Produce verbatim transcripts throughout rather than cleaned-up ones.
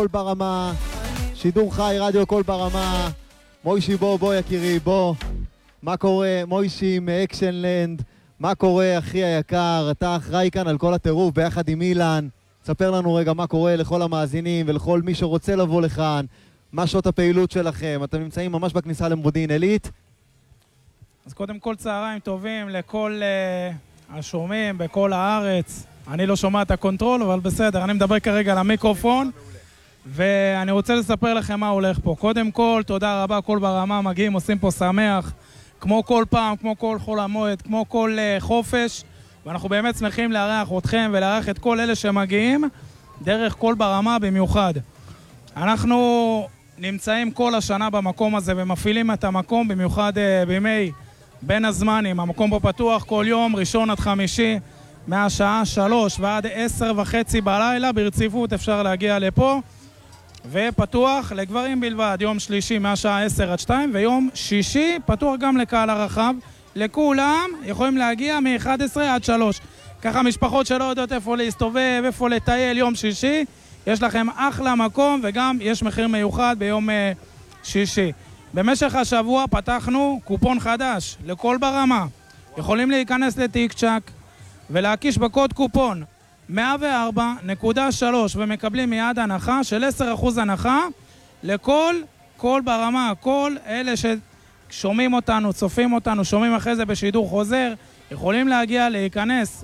קול ברמה, שידור חי, רדיו קול ברמה. מוישי בוא, בוא יקירי, בוא. מה קורה? מוישי מאקשנלנד. מה קורה אחי היקר? אתה אחראי כאן על כל הטירוף ביחד עם אילן. ספר לנו רגע מה קורה לכל המאזינים ולכל מי שרוצה לבוא לכאן. מה שעות הפעילות שלכם? אתם נמצאים ממש בכניסה למודיעין עילית. אז קודם כל צהריים טובים לכל uh, השומעים בכל הארץ. אני לא שומע את הקונטרול, אבל בסדר, אני מדבר כרגע למיקרופון. ואני רוצה לספר לכם מה הולך פה. קודם כל, תודה רבה, כל ברמה מגיעים, עושים פה שמח. כמו כל פעם, כמו כל חול המועד, כמו כל uh, חופש. ואנחנו באמת שמחים לארח אתכם ולארח את כל אלה שמגיעים דרך כל ברמה במיוחד. אנחנו נמצאים כל השנה במקום הזה ומפעילים את המקום במיוחד uh, בימי בין הזמנים. המקום פה פתוח כל יום, ראשון עד חמישי, מהשעה שלוש ועד עשר וחצי בלילה, ברציפות אפשר להגיע לפה, ופתוח לגברים בלבד, יום שלישי מהשעה עשר עד שתיים, ויום שישי פתוח גם לקהל הרחב, לכולם יכולים להגיע מ-אחת עשרה עד שלוש. ככה משפחות שלא יודעות איפה להסתובב, איפה לטייל, יום שישי, יש לכם אחלה מקום, וגם יש מחיר מיוחד ביום uh, שישי. במשך השבוע פתחנו קופון חדש לכל ברמה. יכולים להיכנס לטיק צ'ק ולהקיש בקוד קופון מאה וארבע נקודה שלוש ומקבלים מיד הנחה של עשרה אחוז הנחה לכל כל ברמה. כל אלה ששומעים אותנו, צופים אותנו, שומעים אחרי זה בשידור חוזר, יכולים להגיע, להיכנס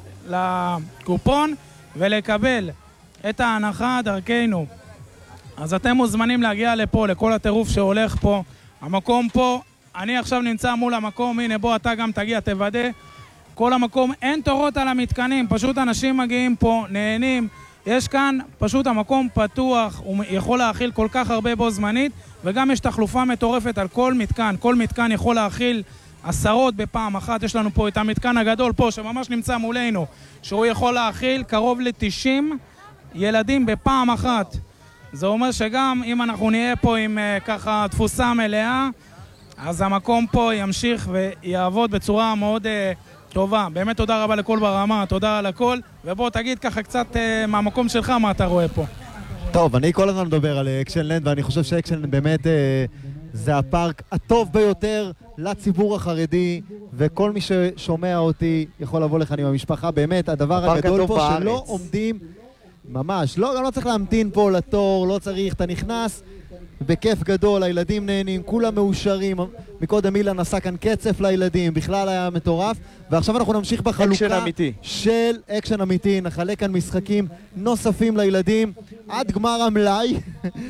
לקופון ולקבל את ההנחה דרכנו. אז אתם מוזמנים להגיע לפה, לכל הטירוף שהולך פה. המקום פה, אני עכשיו נמצא מול המקום, הנה בוא אתה גם תגיע, תוודא. כל המקום, אין תורות על המתקנים, פשוט אנשים מגיעים פה, נהנים. יש כאן, פשוט המקום פתוח, הוא יכול להכיל כל כך הרבה בו זמנית, וגם יש תחלופה מטורפת על כל מתקן. כל מתקן יכול להכיל עשרות בפעם אחת. יש לנו פה את המתקן הגדול פה, שממש נמצא מולנו, שהוא יכול להכיל קרוב ל-תשעים ילדים בפעם אחת. זה אומר שגם אם אנחנו נהיה פה עם uh, ככה תפוסה מלאה, אז המקום פה ימשיך ויעבוד בצורה מאוד uh, טובה. באמת תודה רבה לכל ברמה, תודה על הכל, ובוא תגיד ככה קצת uh, מהמקום שלך מה אתה רואה פה. טוב, אני כל הזמן מדבר על אקשנלנד, ואני חושב שאקשנלנד באמת uh, זה הפארק הטוב ביותר לציבור החרדי, וכל מי ששומע אותי יכול לבוא לכאן עם המשפחה. באמת, הדבר הגדול פה בארץ. שלא עומדים ממש, לא, גם לא צריך להמתין פה לתור, לא צריך, אתה נכנס בכיף גדול, הילדים נהנים, כולם מאושרים. מקודם אילן עשה כאן קצף לילדים, בכלל היה מטורף. ועכשיו אנחנו נמשיך בחלוקה של אקשן אמיתי, נחלק כאן משחקים נוספים לילדים עד גמר המלאי.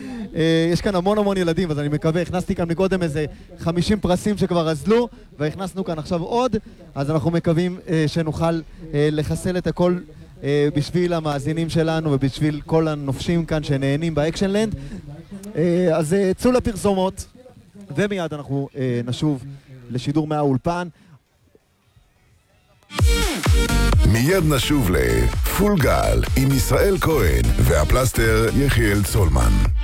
יש כאן המון המון ילדים, אז אני מקווה, הכנסתי כאן מקודם איזה חמישים פרסים שכבר אזלו, והכנסנו כאן עכשיו עוד, אז אנחנו מקווים שנוכל לחסל את הכל בשביל המאזינים שלנו ובשביל כל הנופשים כאן שנהנים באקשנלנד. אז צאו לפרסומות ומיד אנחנו נשוב לשידור מהאולפן. מיד נשוב לפול גל עם ישראל כהן והפלסטר יחיאל צולמן.